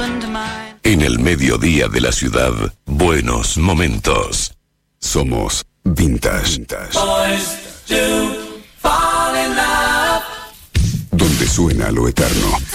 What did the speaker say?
En el mediodía de la ciudad, buenos momentos. Somos Vintage. Donde suena lo eterno.